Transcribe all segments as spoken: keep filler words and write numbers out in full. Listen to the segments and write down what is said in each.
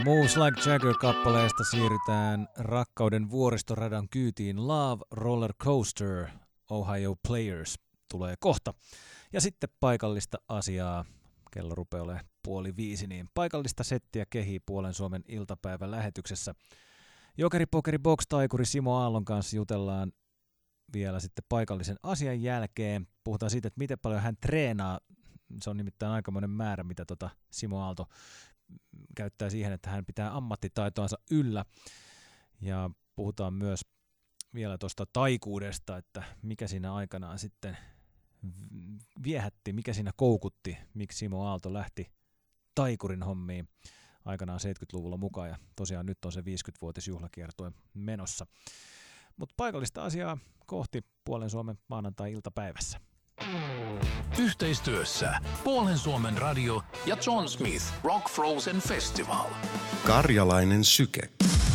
Moves Like Jagger-kappaleesta siirrytään rakkauden vuoristoradan kyytiin. Love Roller Coaster, Ohio Players tulee kohta. Ja sitten paikallista asiaa. Kello rupeaa olemaan puoli viisi, niin paikallista settiä kehii Puolen Suomen iltapäivän lähetyksessä. Jokeri Pokeri Box taikuri Simo Aallon kanssa jutellaan vielä sitten paikallisen asian jälkeen. Puhutaan siitä, että miten paljon hän treenaa. Se on nimittäin aikamoinen määrä, mitä tota Simo Aalto käyttää siihen, että hän pitää ammattitaitoansa yllä. Ja puhutaan myös vielä tuosta taikuudesta, että mikä siinä aikanaan sitten viehätti, mikä siinä koukutti, miksi Simo Aalto lähti taikurin hommiin aikanaan seitsemänkymmentäluvulla mukaan. Ja tosiaan nyt on se viisikymmenvuotisjuhlakiertue menossa. Mutta paikallista asiaa kohti Puolen Suomen maanantai-iltapäivässä. Yhteistyössä Puolen Suomen radio ja John Smith Rock Frozen Festival. Karjalainen syke.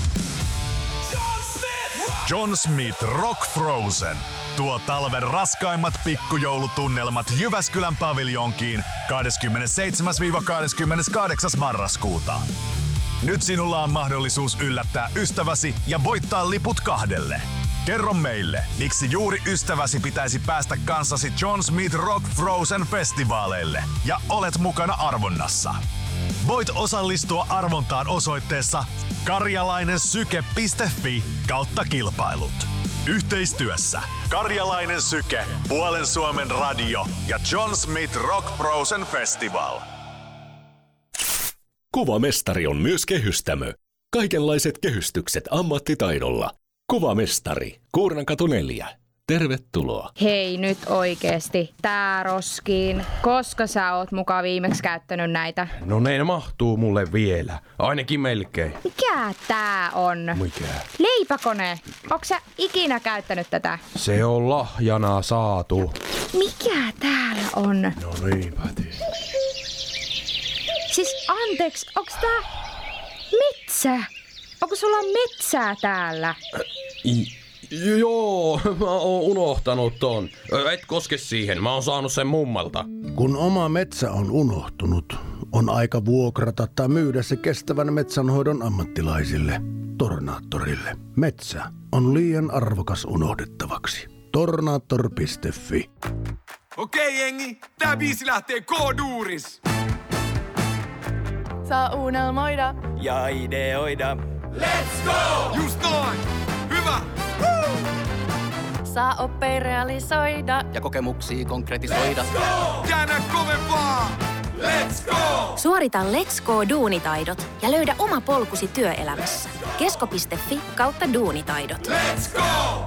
John Smith Rock Frozen tuo talven raskaimmat pikkujoulutunnelmat Jyväskylän paviljonkiin kahdeskymmenesseitsemäs kahdeskymmeneskahdeksas marraskuuta. Nyt sinulla on mahdollisuus yllättää ystäväsi ja voittaa liput kahdelle. Kerro meille, miksi juuri ystäväsi pitäisi päästä kanssasi John Smith Rock Frozen festivaaleille ja olet mukana arvonnassa. Voit osallistua arvontaan osoitteessa karjalainensyke piste fi kautta kilpailut. Yhteistyössä Karjalainen Syke, Puolen Suomen radio ja John Smith Rock Frozen Festival. Kuvamestari on myös kehystämö. Kaikenlaiset kehystykset ammattitaidolla. Kuvamestari, Kuurnankatu neljä. Tervetuloa. Hei nyt oikeesti, tää roskiin. Koska sä oot muka viimeksi käyttänyt näitä? No ne mahtuu mulle vielä. Ainakin melkein. Mikä tää on? Mikä? Leipäkone. Onks sä ikinä käyttänyt tätä? Se on lahjana saatu. Mikä täällä on? No niinpä tietysti. Siis anteeksi, onks tää metsä? Onko sulla metsää täällä? I- joo, mä oon unohtanut ton. Et koske siihen, mä oon saanut sen mummalta. Kun oma metsä on unohtunut, on aika vuokrata tai myydä se kestävän metsänhoidon ammattilaisille, Tornaattorille. Metsä on liian arvokas unohdettavaksi. Tornaattor piste fi. Okei jengi, tää biisi lähtee K-duuris. Saa unelmoida ja ideoida. Let's go! Just noin! Hyvä! Woo! Saa oppia realisoida ja kokemuksia konkretisoida. Let's go! Käännä kovempaa! Let's go! Suorita Let's Go-duunitaidot ja löydä oma polkusi työelämässä. kesko piste fi kautta duunitaidot. Let's go!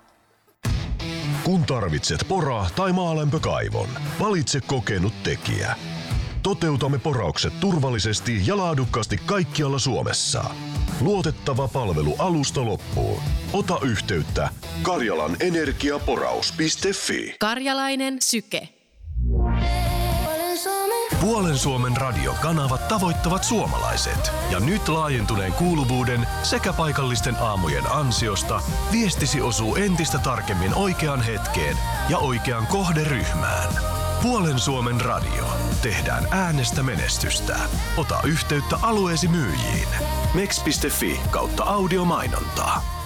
Kun tarvitset pora- tai maalämpökaivon, valitse kokenut tekijä. Toteutamme poraukset turvallisesti ja laadukkaasti kaikkialla Suomessa. Luotettava palvelu alusta loppuun. Ota yhteyttä karjalanenergiaporaus piste fi. Karjalainen Syke. Puolen Suomen radiokanavat tavoittavat suomalaiset. Ja nyt laajentuneen kuuluvuuden sekä paikallisten aamujen ansiosta viestisi osuu entistä tarkemmin oikeaan hetkeen ja oikeaan kohderyhmään. Puolen Suomen radio. Tehdään äänestä menestystä. Ota yhteyttä alueesi myyjiin. meks piste fi kautta audiomainontaa.